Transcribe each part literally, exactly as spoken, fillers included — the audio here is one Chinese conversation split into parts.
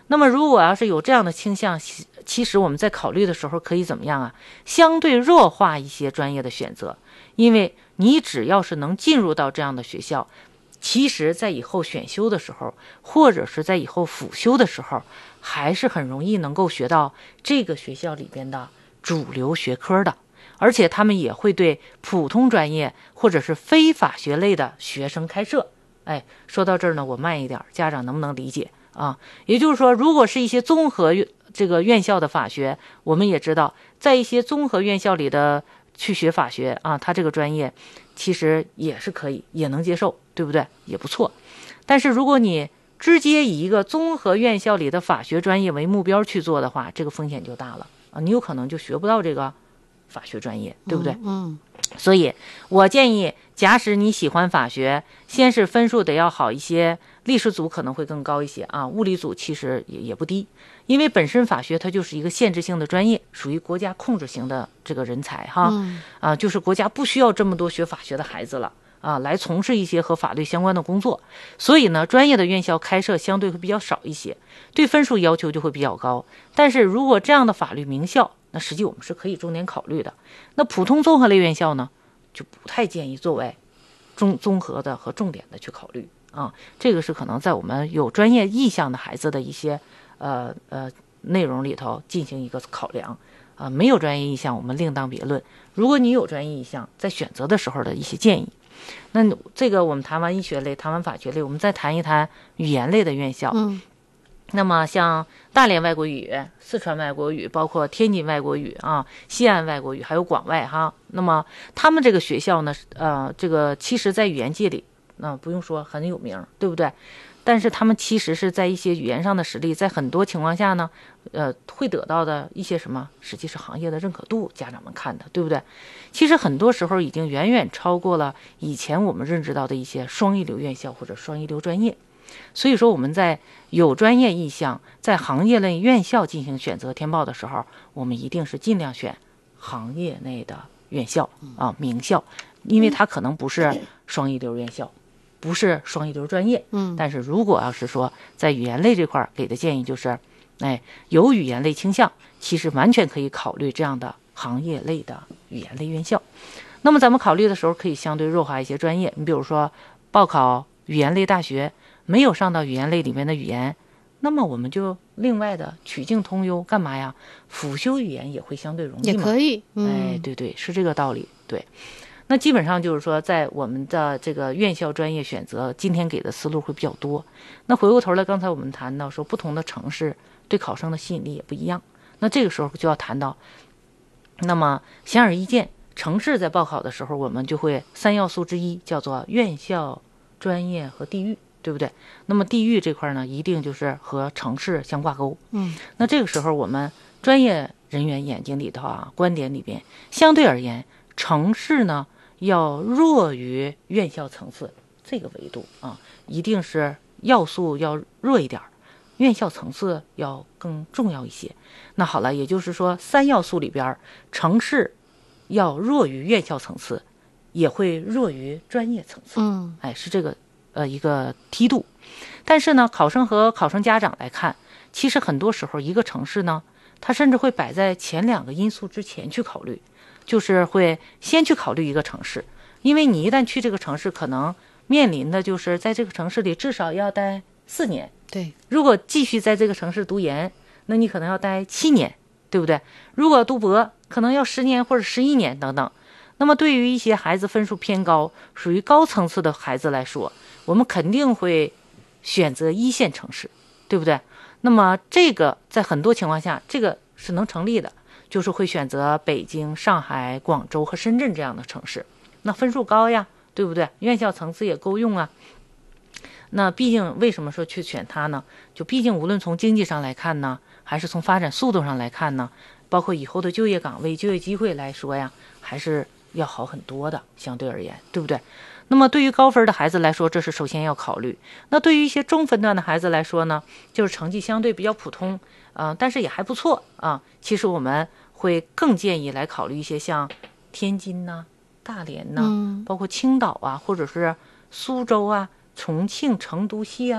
那么如果要是有这样的倾向，其实我们在考虑的时候可以怎么样啊？相对弱化一些专业的选择，因为你只要是能进入到这样的学校，其实在以后选修的时候，或者是在以后辅修的时候，还是很容易能够学到这个学校里边的主流学科的，而且他们也会对普通专业或者是非法学类的学生开设。哎，说到这儿呢，我慢一点，家长能不能理解啊？也就是说，如果是一些综合这个院校的法学，我们也知道，在一些综合院校里的去学法学啊，他这个专业其实也是可以，也能接受，对不对？也不错。但是如果你直接以一个综合院校里的法学专业为目标去做的话，这个风险就大了啊，你有可能就学不到这个法学专业，对不对？ 嗯， 所以我建议，假使你喜欢法学，先是分数得要好一些，历史组可能会更高一些啊，物理组其实也也不低，因为本身法学它就是一个限制性的专业，属于国家控制型的这个人才哈， 嗯、 啊，就是国家不需要这么多学法学的孩子了啊，来从事一些和法律相关的工作，所以呢，专业的院校开设相对会比较少一些，对分数要求就会比较高。但是如果这样的法律名校，那实际我们是可以重点考虑的。那普通综合类院校呢，就不太建议作为中综合的和重点的去考虑啊。这个是可能在我们有专业意向的孩子的一些呃呃内容里头进行一个考量啊、呃。没有专业意向，我们另当别论。如果你有专业意向，在选择的时候的一些建议。那这个我们谈完医学类，谈完法学类，我们再谈一谈语言类的院校。 嗯。 那么像大连外国语、四川外国语，包括天津外国语啊、西安外国语，还有广外哈。那么他们这个学校呢，呃，这个其实在语言界里，那、呃、不用说很有名，对不对？但是他们其实是在一些语言上的实力，在很多情况下呢，呃，会得到的一些什么，实际是行业的认可度，家长们看的，对不对？其实很多时候已经远远超过了以前我们认知到的一些双一流院校或者双一流专业。所以说我们在有专业意向，在行业类院校进行选择填报的时候，我们一定是尽量选行业内的院校啊，名校，因为它可能不是双一流院校，不是双一流专业。 嗯， 但是如果要是说在语言类这块给的建议就是，哎，有语言类倾向，其实完全可以考虑这样的行业类的语言类院校。那么咱们考虑的时候，可以相对弱化一些专业，你比如说报考语言类大学。没有上到语言类里面的语言，那么我们就另外的曲径通幽，干嘛呀？辅修语言也会相对容易嘛， 也可以。 嗯、哎，对对，是这个道理。对，那基本上就是说，在我们的这个院校专业选择，今天给的思路会比较多。那回过头来，刚才我们谈到说，不同的城市对考生的吸引力也不一样。那这个时候就要谈到，那么显而易见，城市在报考的时候，我们就会三要素之一叫做院校、专业和地域。对不对？那么地域这块呢，一定就是和城市相挂钩。 嗯， 那这个时候我们专业人员眼睛里头啊，观点里边，相对而言，城市呢要弱于院校层次这个维度啊，一定是要素要弱一点，院校层次要更重要一些。那好了，也就是说，三要素里边，城市要弱于院校层次，也会弱于专业层次。 嗯， 哎，是这个。呃，一个梯度，但是呢，考生和考生家长来看，其实很多时候一个城市呢，它甚至会摆在前两个因素之前去考虑，就是会先去考虑一个城市，因为你一旦去这个城市，可能面临的就是在这个城市里至少要待四年。 对， 如果继续在这个城市读研，那你可能要待七年，对不对？如果读博，可能要十年或者十一年等等。那么对于一些孩子分数偏高、属于高层次的孩子来说，我们肯定会选择一线城市，对不对？那么这个在很多情况下，这个是能成立的，就是会选择北京、上海、广州和深圳这样的城市。那分数高呀，对不对？院校层次也够用啊。那毕竟为什么说去选它呢？就毕竟无论从经济上来看呢，还是从发展速度上来看呢，包括以后的就业岗位、就业机会来说呀，还是要好很多的，相对而言，对不对？那么对于高分的孩子来说，这是首先要考虑。那对于一些中分段的孩子来说呢，就是成绩相对比较普通，嗯、呃，但是也还不错啊。其实我们会更建议来考虑一些像天津呐、大连呐、 嗯， 包括青岛啊，或者是苏州啊、重庆、成都、西安，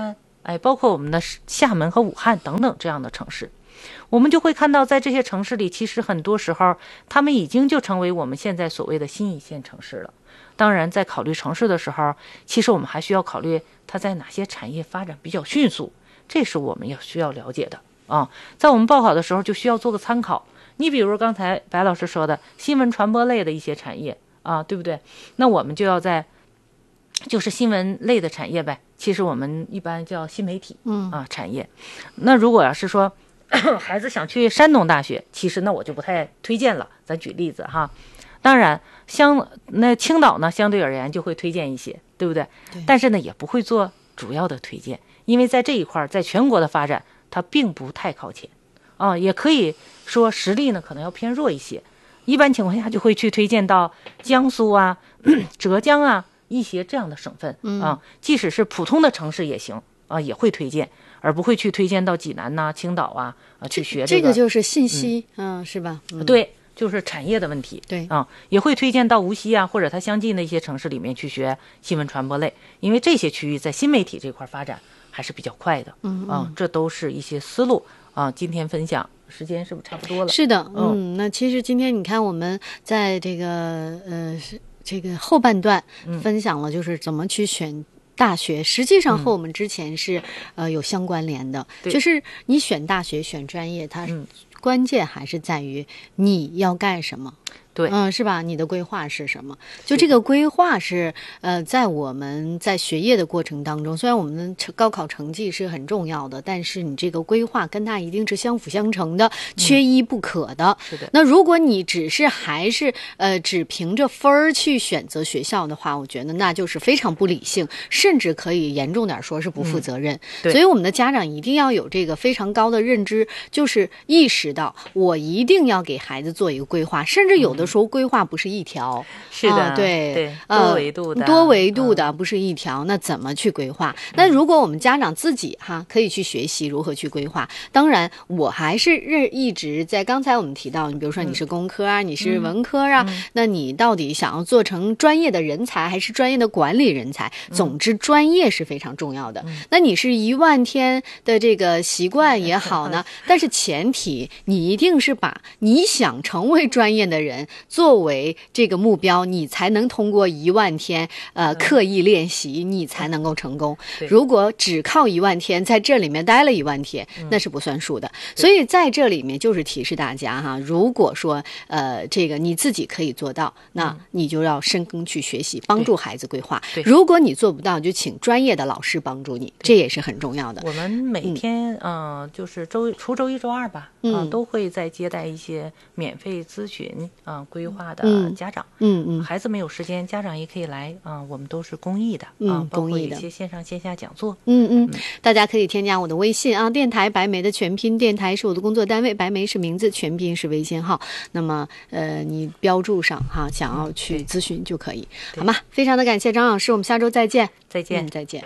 哎，包括我们的厦门和武汉等等这样的城市，我们就会看到，在这些城市里，其实很多时候他们已经就成为我们现在所谓的新一线城市了。当然，在考虑城市的时候，其实我们还需要考虑它在哪些产业发展比较迅速，这是我们要需要了解的啊。在我们报考的时候，就需要做个参考。你比如刚才白老师说的新闻传播类的一些产业啊，对不对？那我们就要在就是新闻类的产业呗，其实我们一般叫新媒体啊产业。那如果要是说孩子想去山东大学，其实那我就不太推荐了。咱举例子哈，当然相那青岛呢，相对而言就会推荐一些，对不对？ 对， 但是呢，也不会做主要的推荐，因为在这一块，在全国的发展，它并不太靠前啊，也可以说实力呢可能要偏弱一些。一般情况下就会去推荐到江苏啊、浙江啊一些这样的省份啊，即使是普通的城市也行啊，也会推荐。而不会去推荐到济南呐、啊、青岛啊啊去学这个。 这个就是信息，嗯，嗯是吧？嗯、 对，就是产业的问题。 对啊，也会推荐到无锡啊或者它相近的一些城市里面去学新闻传播类，因为这些区域在新媒体这块发展还是比较快的。 嗯啊，这都是一些思路啊。今天分享时间是不是差不多了？ 是的，嗯，嗯那其实今天你看我们在这个呃这个后半段分享了，就是怎么去选大学，实际上和我们之前是、嗯、呃有相关联的，就是你选大学选专业，它关键还是在于你要干什么。 对， 嗯，是吧？你的规划是什么？就这个规划是，呃，在我们在学业的过程当中，虽然我们的高考成绩是很重要的，但是你这个规划跟它一定是相辅相成的，缺一不可的。 是的。 那如果你只是还是呃只凭着分儿去选择学校的话，我觉得那就是非常不理性，甚至可以严重点说是不负责任。 嗯、 所以我们的家长一定要有这个非常高的认知，就是意识到我一定要给孩子做一个规划，甚至有的时候规划不是一条， 是的， 啊、对对， 呃， 多维度的， 多维度的、嗯、不是一条，那怎么去规划？那如果我们家长自己哈可以去学习如何去规划，当然我还是认一直在刚才我们提到，你比如说你是工科啊，嗯、你是文科啊、嗯，那你到底想要做成专业的人才还是专业的管理人才？嗯、总之，专业是非常重要的。嗯、那你是一万天的这个习惯也好呢，但是前提你一定是把你想成为专业的人作为这个目标，你才能通过一万天呃刻意练习，你才能够成功。如果只靠一万天在这里面待了一万天，那是不算数的。所以在这里面就是提示大家哈，如果说呃这个你自己可以做到，那你就要深耕去学习，帮助孩子规划。如果你做不到，就请专业的老师帮助你，这也是很重要的。 我们每天嗯、呃、就是周除周一周二吧，嗯、呃、都会在接待一些免费咨询啊、呃、规划的家长。 嗯嗯， 孩子没有时间，家长也可以来啊、呃，我们都是公益的啊、 嗯呃，包括一公益的些线上线下讲座。 嗯嗯，大家可以添加我的微信啊，电台白梅的全拼，电台是我的工作单位，白梅是名字，全拼是微信号。那么呃，你标注上哈，想要去咨询就可以，好吗？非常的感谢张老师，我们下周再见。 再见， 嗯、再见。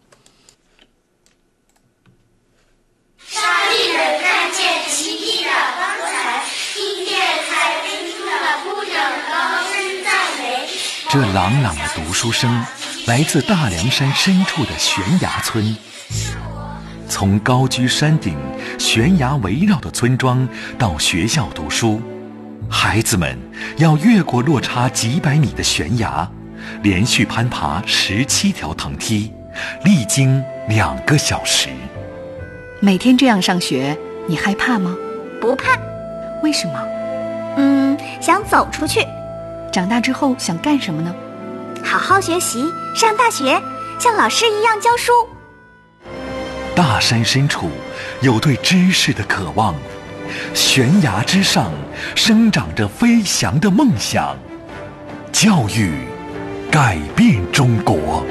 沙地人看见奇异的光彩，听见彩铃中的呼整高声赞美。 这朗朗的读书声来自大凉山深处的悬崖村。从高居山顶、悬崖围绕的村庄到学校读书，孩子们要越过落差几百米的悬崖，连续攀爬十七条藤梯，历经两个小时。 每天这样上学，你害怕吗？ 不怕。 为什么？ 嗯，想走出去。 长大之后想干什么呢？ 好好学习，上大学，像老师一样教书。 大山深处有对知识的渴望，悬崖之上生长着飞翔的梦想。教育改变中国。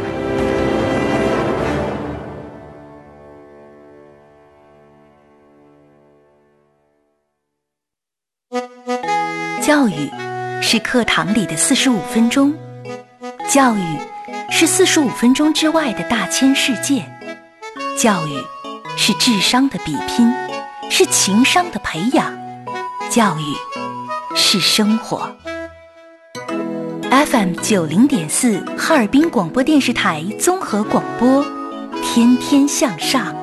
教育是课堂里的四十五分钟，教育是四十五分钟之外的大千世界，教育是智商的比拼，是情商的培养，教育是生活。F M 九零点四，哈尔滨广播电视台综合广播， 天天向上。